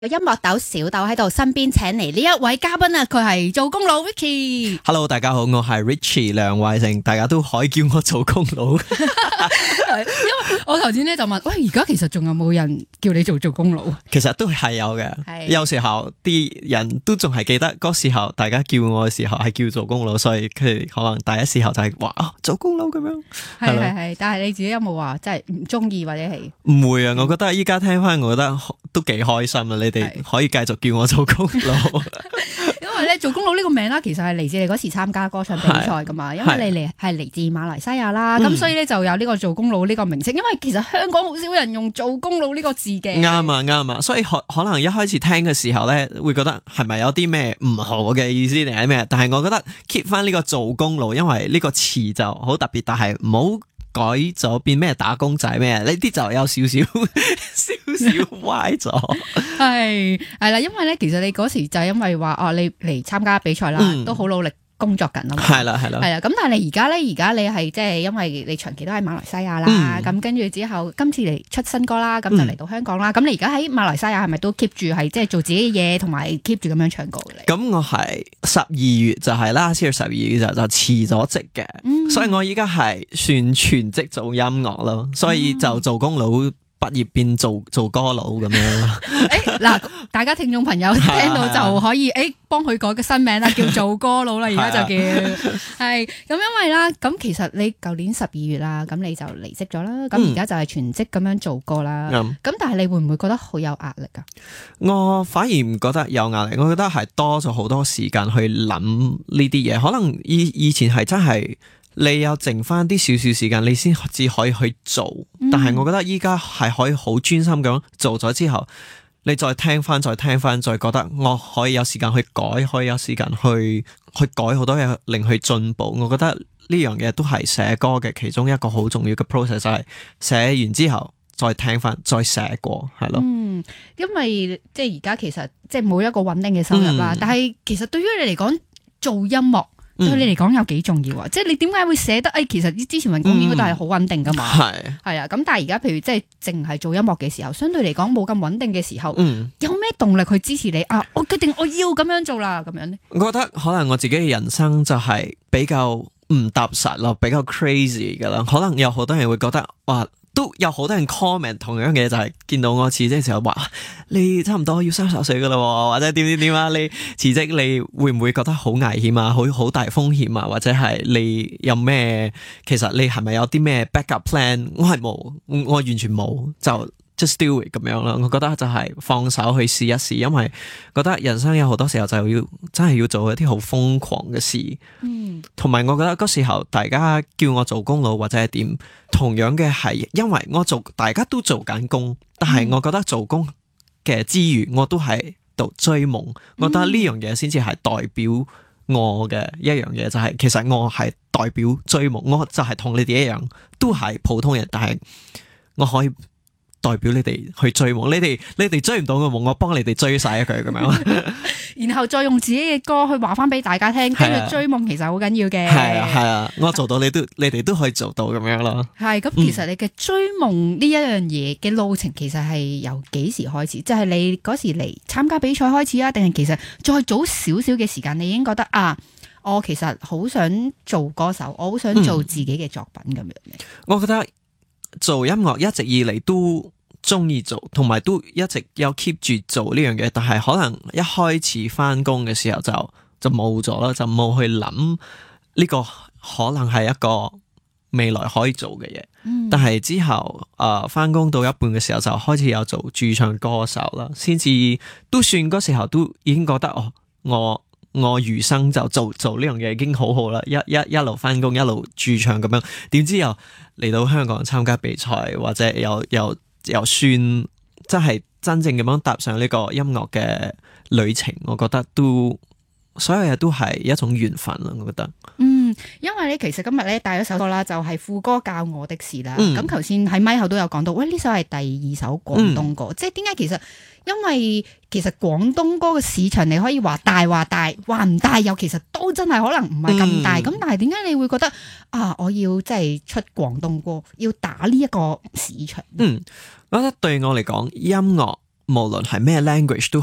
有音樂豆小豆喺度，身邊請嚟呢一位嘉賓啊，佢係做工佬 Ricky。 Hello， 大家好，我係 Richie 梁偉成，大家都可以叫我做工佬。 因為我頭先咧就問，喂，而家其實仲有冇人叫你做工佬？ 其實都係有嘅，有時候啲人都仲係記得嗰時候大家叫我嘅時候係叫做工佬，所以佢哋可能第一時候就係話做工佬咁樣。 係，但係你自己有冇話真係唔中意或者係？ 唔會啊，我覺得依家聽翻，我覺得都幾開心啊！你哋可以繼續叫我做工佬。 因為咧做工佬呢個名啦，其實係嚟自你嗰時參加歌唱比賽噶嘛，因為你係嚟自馬來西亞啦，咁所以咧就有呢個做工佬呢個名稱。因為其實香港好少人用做工佬呢個字嘅。 啱啊，所以可能一開始聽嘅時候咧，會覺得係咪有啲咩唔好嘅意思定係咩？但係我覺得 keep 翻呢個做工佬，因為呢個詞就好特別，但係唔好改咗變咩打工仔咩？呢啲就有少少歪咗。係啦，因為咧，其實你嗰時就係因為話你嚟參加比賽啦，都好努力工作緊啊嘛。係啦。咁但係你而家你係即係因為你長期都喺馬來西亞啦，咁跟住之後今次嚟出新歌啦，咁就嚟到香港啦。咁你而家喺馬來西亞係咪都 keep 住係即係做自己嘅嘢，同埋 keep 住咁樣唱歌嘅？咁我係12月就係啦，先至12月就辭咗職嘅，所以我依家係算全職做音樂咯，所以就做工佬。畢業變做歌佬咁樣。 嗱，大家聽眾朋友聽到就可以幫佢改個新名啦，叫做歌佬啦，而家就叫係咁。因為啦，咁其實你舊年12月啦，咁你就離職咗啦，咁而家就係全職咁樣做歌啦。咁但係你會唔會覺得好有壓力啊？ 我反而唔覺得有壓力，我覺得係多咗好多時間去諗呢啲嘢。可能以前係真係。你有剩翻啲少少時間，你先至可以去做。但係我覺得依家係可以好專心咁做咗之後，你再聽翻，再覺得我可以有時間去改，可以有時間去改好多嘢，令佢進步。我覺得呢樣嘢都係寫歌嘅其中一個好重要嘅 process， 就係寫完之後再聽翻，再寫過，係咯。 因為即係而家其實即係冇一個穩定嘅收入啦。但係其實對於你嚟講，做音樂。對你嚟講有幾重要啊？即係你點解會寫得？其實之前份工應該都係好穩定噶嘛。係啊，咁但係而家譬如即係淨係做音樂嘅時候，相對嚟講冇咁穩定嘅時候，有咩動力去支持你啊？我決定我要咁樣做啦，咁樣咧。 我覺得可能我自己嘅人生就係比較唔踏實咯，比較 crazy 噶啦。可能有好多人會覺得哇。都有好多人 comment 同樣嘅，就係見到我辭職嘅時候話你差唔多要30歲噶啦，或者點啊？你辭職你會唔會覺得好危險啊？好大風險啊？或者係你有咩？其實你係咪有啲咩 backup plan？我係冇，我完全冇，就 just do it 咁樣啦。我覺得就係放手去試一試，因為覺得人生有好多時候就要真係要做一啲好瘋狂嘅事。同埋我覺得嗰時候大家叫我做工佬或者係點，同樣嘅係因為大家都做緊工，但係我覺得做工嘅之餘，我都係度追夢。我覺得呢樣嘢先至係代表我嘅一樣嘢，就係其實我係代表追夢，我就係同你哋一樣，都係普通人，但係我可以代表你哋去追夢，你哋追唔到嘅夢，我幫你哋追晒佢咁樣， 然後再用自己嘅歌去話翻俾大家聽，跟住追夢其實好緊要嘅。 係啊，我做到你哋都可以做到咁樣咯。 係咁，其實你嘅追夢呢一樣嘢嘅路程，其實係由幾時開始？即係你嗰時嚟參加比賽開始啊，定係其實再早少少嘅時間，你已經覺得我其實好想做歌手，我好想做自己嘅作品咁樣嘅。 我覺得做音樂一直以嚟都中意做，同埋都一直有 keep 住做呢樣嘢，但係可能一開始翻工嘅時候就冇咗啦，就冇去諗呢個可能係一個未來可以做嘅嘢。但係之後翻工到一半嘅時候就開始有做駐唱歌手啦，先至都算嗰時候都已經覺得我餘生就做呢樣嘢已經好好啦，一路翻工一路駐唱咁樣，點知又嚟到香港參加比賽，或者又算真係真正咁樣踏上呢個音樂嘅旅程，我覺得都所有嘢都係一種緣分啦，我覺得。 因為咧，其實今日咧帶咗首歌啦，就係副歌教我的事啦。咁頭先喺咪後都有講到，喂，呢首係第2首廣東歌，即係點解其實？因為其實廣東歌嘅市場你可以話大，話唔大又其實都真係可能唔係咁大。咁但係點解你會覺得我要即係出廣東歌，要打呢一個市場？ 我覺得對我嚟講，音樂無論係咩 language 都